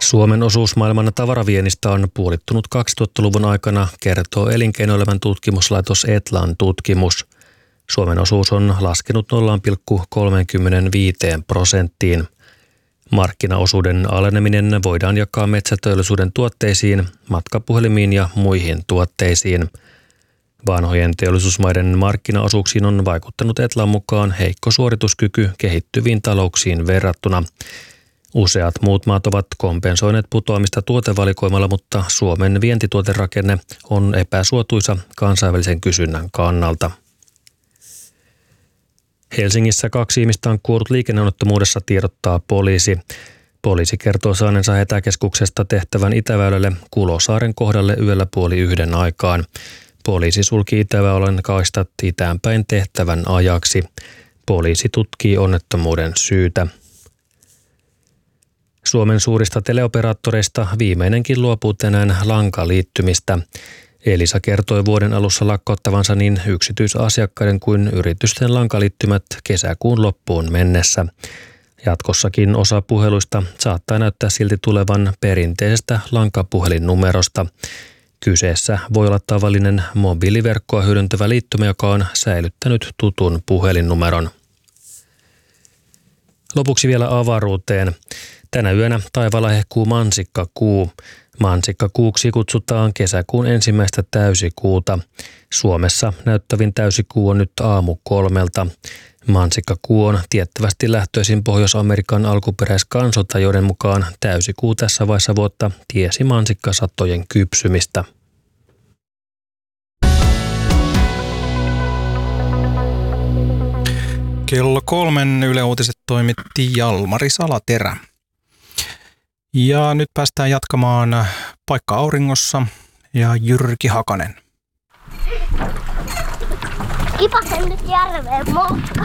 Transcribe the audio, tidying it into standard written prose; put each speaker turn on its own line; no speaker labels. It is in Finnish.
Suomen osuus maailman tavaraviennistä on puolittunut 2000-luvun aikana, kertoo elinkeinoelämän tutkimuslaitos Etlan tutkimus. Suomen osuus on laskenut 0,35%. Markkinaosuuden aleneminen voidaan jakaa metsäteollisuuden tuotteisiin, matkapuhelimiin ja muihin tuotteisiin. Vanhojen teollisuusmaiden markkinaosuuksiin on vaikuttanut Etlan mukaan heikko suorituskyky kehittyviin talouksiin verrattuna. Useat muut maat ovat kompensoineet putoamista tuotevalikoimalla, mutta Suomen vientituoterakenne on epäsuotuisa kansainvälisen kysynnän kannalta. Helsingissä 2 ihmistä on kuollut liikenneonnettomuudessa, tiedottaa poliisi. Poliisi kertoo saaneensa hätäkeskuksesta tehtävän Itäväylälle Kulosaaren kohdalle yöllä 12:30 aikaan. Poliisi sulki Itäväylän kaistat itäänpäin tehtävän ajaksi. Poliisi tutkii onnettomuuden syytä. Suomen suurista teleoperaattoreista viimeinenkin luopuu tänään lankaliittymistä. Elisa kertoi vuoden alussa lakkauttavansa niin yksityisasiakkaiden kuin yritysten lankaliittymät kesäkuun loppuun mennessä. Jatkossakin osa puheluista saattaa näyttää silti tulevan perinteisestä lankapuhelinnumerosta. Kyseessä voi olla tavallinen mobiiliverkkoa hyödyntävä liittymä, joka on säilyttänyt tutun puhelinnumeron. Lopuksi vielä avaruuteen. Tänä yönä taivaalla hehkuu mansikkakuu. Mansikkakuuksi kutsutaan kesäkuun ensimmäistä täysikuuta. Suomessa näyttävin täysikuu on nyt 3:00. Mansikkakuu on tiettävästi lähtöisin Pohjois-Amerikan alkuperäiskansoilta, joiden mukaan täysikuu tässä vaiheessa vuotta tiesi mansikkasatojen kypsymistä.
Kello 3 Yle Uutiset toimitti Jalmari Salaterä. Ja nyt päästään jatkamaan Paikka auringossa ja Jyrki Hakanen.
Kipasen nyt järveen motka.